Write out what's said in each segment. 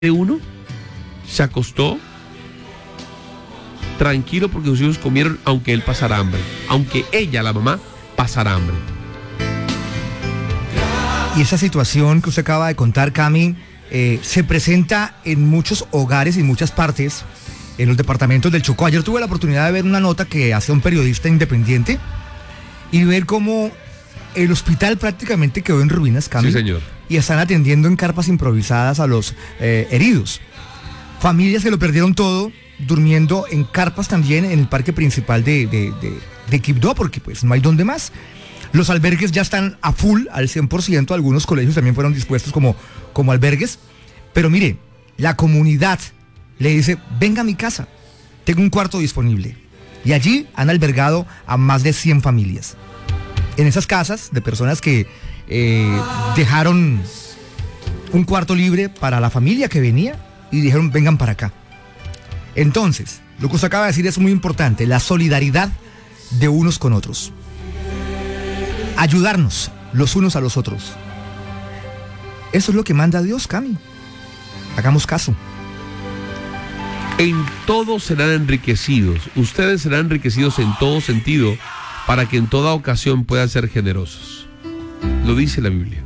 uno se acostó tranquilo porque sus hijos comieron, aunque él pasara hambre, aunque ella, la mamá, pasara hambre. Y esa situación que usted acaba de contar, Cami, se presenta en muchos hogares y muchas partes en los departamentos del Chocó. Ayer tuve la oportunidad de ver una nota que hacía un periodista independiente y ver cómo el hospital prácticamente quedó en ruinas, Cami. Sí, señor. Y están atendiendo en carpas improvisadas a los heridos. Familias que lo perdieron todo, durmiendo en carpas también en el parque principal de Quibdó, porque pues no hay donde más. Los albergues ya están a full, al 100%, algunos colegios también fueron dispuestos como albergues. Pero mire, la comunidad le dice, venga a mi casa, tengo un cuarto disponible. Y allí han albergado a más de 100 familias. En esas casas de personas que dejaron un cuarto libre para la familia que venía y dijeron, vengan para acá. Entonces, lo que usted acaba de decir es muy importante, la solidaridad de unos con otros. Ayudarnos los unos a los otros. Eso es lo que manda Dios, Cami. Hagamos caso. En todo serán enriquecidos. Ustedes serán enriquecidos en todo sentido para que en toda ocasión puedan ser generosos. Lo dice la Biblia.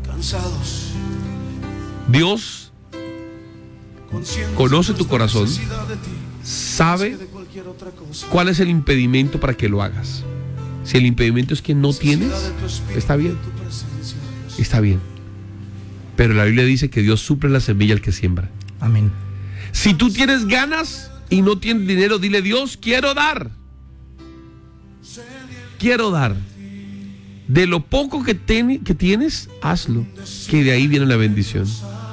Dios conoce tu corazón, sabe cuál es el impedimento para que lo hagas. Si el impedimento es que no tienes, está bien. Está bien. Pero la Biblia dice que Dios suple la semilla al que siembra. Amén. Si tú tienes ganas y no tienes dinero, dile, Dios, quiero dar. Quiero dar. De lo poco que tienes, hazlo, que de ahí viene la bendición.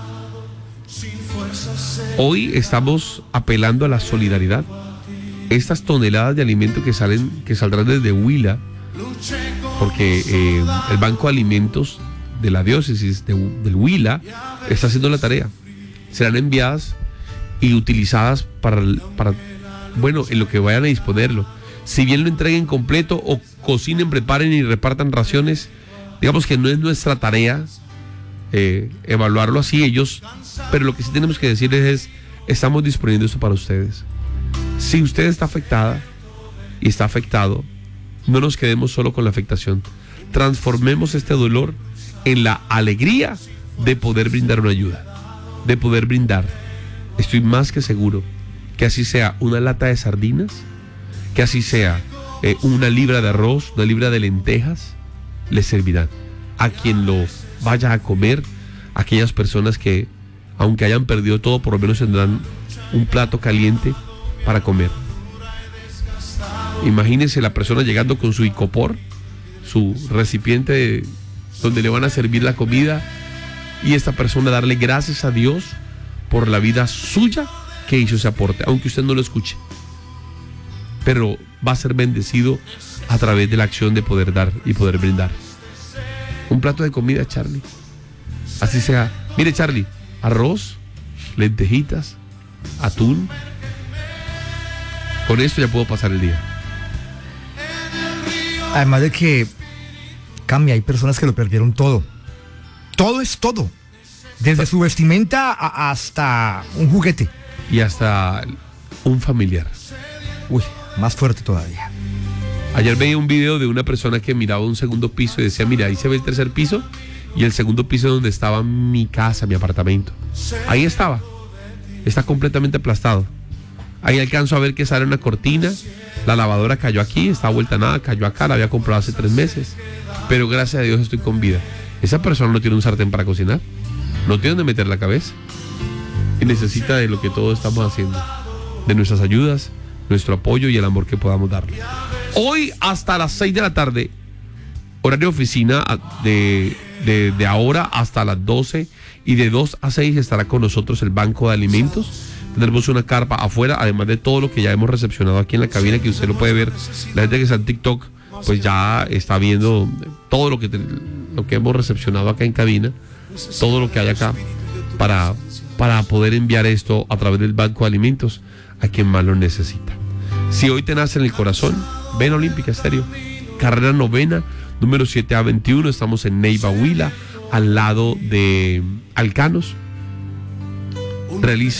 Hoy estamos apelando a la solidaridad. Estas toneladas de alimento que saldrán desde Huila, porque el Banco de Alimentos de la diócesis del Huila está haciendo la tarea. Serán enviadas y utilizadas para bueno, en lo que vayan a disponerlo. Si bien lo entreguen completo o cocinen, preparen y repartan raciones, digamos que no es nuestra tarea evaluarlo así ellos, pero lo que sí tenemos que decirles es, estamos disponiendo esto para ustedes. Si usted está afectada y está afectado, no nos quedemos solo con la afectación. Transformemos este dolor en la alegría de poder brindar una ayuda, de poder brindar. Estoy más que seguro que así sea una lata de sardinas, que así sea una libra de arroz, una libra de lentejas, les servirán a quien lo vaya a comer. Aquellas personas que, aunque hayan perdido todo, por lo menos tendrán un plato caliente para comer. Imagínense la persona llegando con su icopor, su recipiente donde le van a servir la comida, y esta persona darle gracias a Dios por la vida suya que hizo ese aporte, aunque usted no lo escuche, pero va a ser bendecido a través de la acción de poder dar y poder brindar. Un plato de comida, Charlie, así sea. Mire, Charlie, arroz, lentejitas, atún. Con esto ya puedo pasar el día. Además de que, Cami, hay personas que lo perdieron todo. Todo es todo. Desde su vestimenta hasta un juguete. Y hasta un familiar. Uy, más fuerte todavía. Ayer veía un video de una persona que miraba un segundo piso y decía, mira, ahí se ve el tercer piso y el segundo piso donde estaba mi casa, mi apartamento. Ahí estaba. Está completamente aplastado. Ahí alcanzo a ver que sale una cortina, la lavadora cayó aquí, está vuelta a nada, cayó acá, la había comprado hace 3 meses. Pero gracias a Dios estoy con vida. Esa persona no tiene un sartén para cocinar, no tiene donde meter la cabeza. Y necesita de lo que todos estamos haciendo, de nuestras ayudas, nuestro apoyo y el amor que podamos darle. Hoy hasta las 6 de la tarde, horario de oficina, de ahora hasta las 12, y de 2 a 6 estará con nosotros el Banco de Alimentos. Tendremos una carpa afuera, además de todo lo que ya hemos recepcionado aquí en la cabina, que usted lo puede ver. La gente que está en TikTok, pues ya está viendo todo lo que hemos recepcionado acá en cabina, todo lo que hay acá, para poder enviar esto a través del Banco de Alimentos a quien más lo necesita. Si hoy te nace en el corazón, ven a Olímpica Estéreo, carrera novena, número 7A21, estamos en Neiva, Huila, al lado de Alcanos. realiza